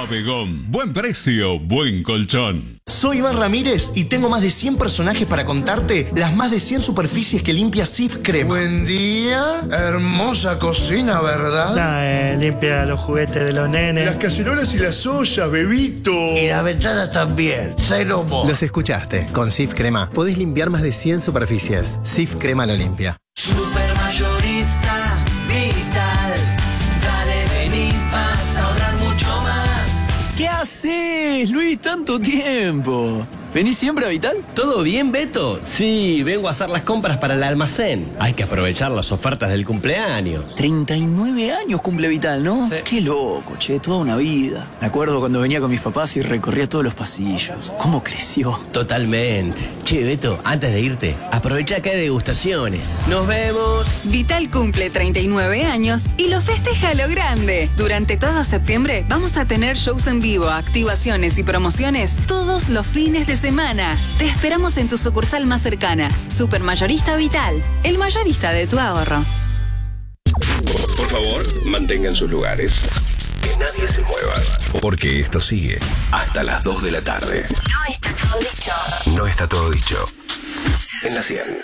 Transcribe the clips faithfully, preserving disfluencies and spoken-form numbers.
Bodegón. Buen precio, buen colchón. Soy Iván Ramírez y tengo más de cien personajes para contarte las más de cien superficies que limpia Cif Crema. Buen día. Hermosa cocina, ¿verdad? No, eh, limpia los juguetes de los nenes. Las cacerolas y las ollas, bebito. Y la ventana también. Cero mo. Los escuchaste. Con Cif Crema podés limpiar más de cien superficies. Cif Crema lo limpia. Supermayorista Vital. Dale, vení, vas a ahorrar mucho más. ¿Qué haces, Luis? Tanto tiempo. ¿Venís siempre a Vital? ¿Todo bien, Beto? Sí, vengo a hacer las compras para el almacén. Hay que aprovechar las ofertas del cumpleaños. treinta y nueve años cumple Vital, ¿no? Sí. Qué loco, che, toda una vida. Me acuerdo cuando venía con mis papás y recorría todos los pasillos. ¿Cómo creció? Totalmente. Che, Beto, antes de irte, aprovecha que hay degustaciones. ¡Nos vemos! Vital cumple treinta y nueve años y lo festeja a lo grande. Durante todo septiembre vamos a tener shows en vivo, activaciones y promociones todos los fines de semana. Te esperamos en tu sucursal más cercana. Supermayorista Vital, el mayorista de tu ahorro. Por favor, mantengan sus lugares. Que nadie se mueva, porque esto sigue hasta las dos de la tarde. No está todo dicho. No está todo dicho. En la cien.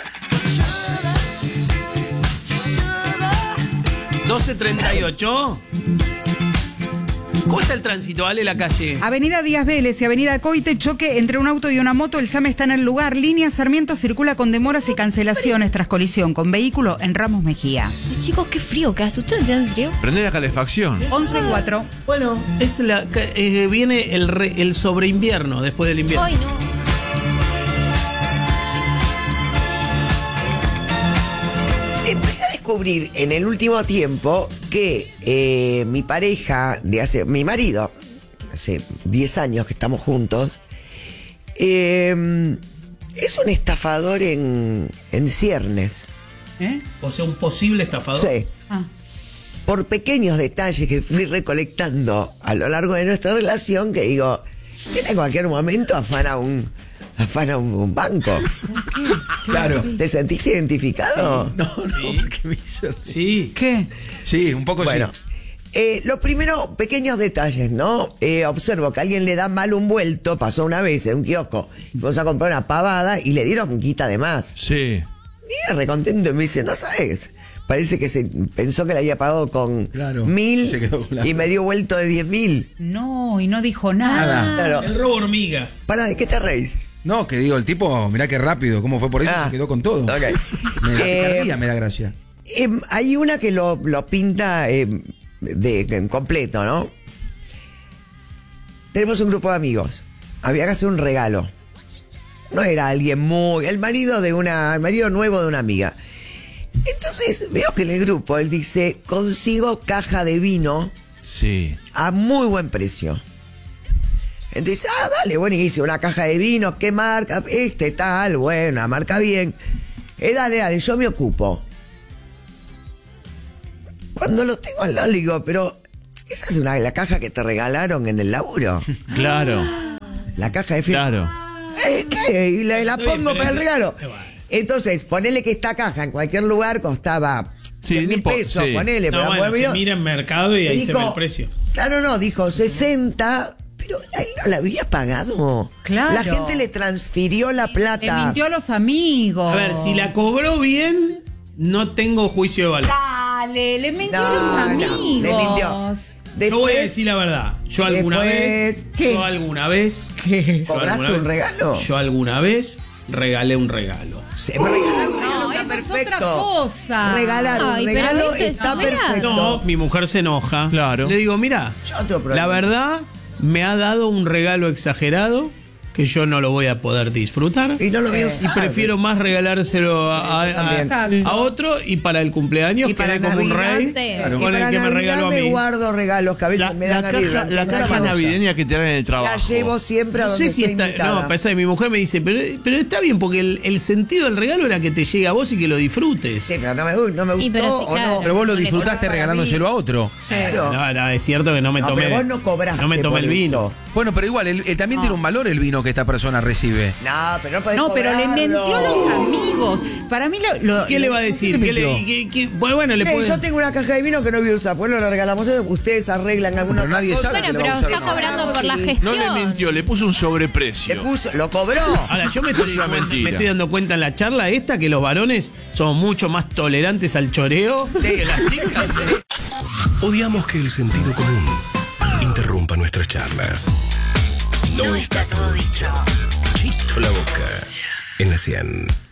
doce treinta y ocho. ¿Cómo está el tránsito, Ale, la calle? Avenida Díaz Vélez y Avenida Coite, choque entre un auto y una moto. El S A M está en el lugar. Línea Sarmiento circula con demoras y cancelaciones tras colisión con vehículo en Ramos Mejía. Chicos, qué frío que hace. ¿Ustedes no tienen frío? Prende la calefacción. once cuatro. Bueno, es la, eh, viene el, re, el sobreinvierno después del invierno. Ay, no. Empecé a descubrir en el último tiempo que eh, mi pareja de hace, mi marido, hace diez años que estamos juntos, eh, es un estafador en, en ciernes. ¿Eh? O sea, un posible estafador. Sí. Ah. Por pequeños detalles que fui recolectando a lo largo de nuestra relación, que digo, que en cualquier momento afana un... afana un, un banco. ¿Qué? Claro. ¿Te sentiste identificado? Sí. No, no, sí. porque Sí. ¿Qué? Sí, un poco bueno, sí. Eh, lo primero, pequeños detalles, ¿no? Eh, observo que alguien le da mal un vuelto, pasó una vez en un kiosco, fuimos a comprar una pavada y le dieron guita de más. Sí. Y recontento y me dice, no sabes, parece que se pensó que le había pagado con claro, mil con la... y me dio vuelto de diez mil. No, y no dijo nada. Nada. Claro. El robo hormiga. Pará, ¿de qué te reís? No, que digo, el tipo, mirá qué rápido, cómo fue por eso, ah, se quedó con todo. Okay. Me da eh, picardía, me da gracia. Eh, hay una que lo, lo pinta eh, de, de completo, ¿no? Tenemos un grupo de amigos. Había que hacer un regalo. No era alguien muy... El marido de una... El marido nuevo de una amiga. Entonces veo que en el grupo él dice, consigo caja de vino. Sí. A muy buen precio. Entonces, ah, dale, buenísimo, una caja de vino, ¿qué marca? Este tal, bueno, la marca bien. Eh, dale, dale, yo me ocupo. Cuando lo tengo al lado, le digo, pero esa es una la caja que te regalaron en el laburo. Claro. La caja de fiesta. Claro. Eh, ¿Qué? Y la, la pongo para el regalo. Entonces, ponele que esta caja en cualquier lugar costaba cien mil pesos, sí. Ponele. No, bueno, se mira en mercado y ahí dijo, se ve el precio. Claro, no, dijo sesenta, pero ahí no la había pagado. Claro. La gente le transfirió la plata. Le mintió a los amigos. A ver, si la cobró bien, no tengo juicio de valor. Dale, le mintió no, a los amigos. No, le mintió. Después, yo voy a decir la verdad. Yo alguna después, vez. ¿qué? Yo alguna vez. ¿Qué? Yo ¿Cobraste alguna un vez, regalo? Yo alguna vez regalé un regalo. Se me regaló un regalo. No, está eso perfecto. es otra cosa. Regalar un Ay, regalo pero está mirá. perfecto. No, mi mujer se enoja. Claro. Le digo, mira, la verdad me ha dado un regalo exagerado que yo no lo voy a poder disfrutar. Y no lo voy a Y usar. prefiero más regalárselo a, a, a, a otro y para el cumpleaños y para quedé como un rey Sí. Claro. con y el para que me regaló a me mí. guardo regalos que a veces La, me la dan caja, la caja navideña que te dan en el trabajo. La llevo siempre a No donde sé si estoy está. invitada. No, pasa que mi mujer me dice, pero, pero está bien, porque el, el sentido del regalo era que te llegue a vos y que lo disfrutes. Sí, pero no me, no me gustó. Y pero sí, o claro. no. Pero vos lo No le disfrutaste para regalándoselo mí. a otro. Claro. No, no, es cierto que no me No, tomé. pero vos no cobraste No me tomé por el vino. eso. Bueno, pero igual, él, él también No. tiene un valor el vino que que esta persona recibe. No, pero no podés No, pero le cobrarlo. mintió a los amigos. Para mí lo... lo- ¿Qué le va a decir? ¿Qué ¿Qué le le, mintió? qué- qué- bueno, bueno, le Mire, puede... yo tengo una caja de vino que no voy a usar, pues lo regalamos. Ustedes arreglan alguna Pero nadie cosa. sabe Bueno, que le va a pero usar. está cobrando por la No gestión. No le mintió, le puso un Le sobreprecio. puso, lo cobró. Ahora, yo me estoy, Es una mentira. me estoy dando cuenta en la charla esta que los varones son mucho más tolerantes al choreo que las chicas. ¿eh? Odiamos que el sentido común interrumpa nuestras charlas. No está todo dicho. Chito la boca en la cien.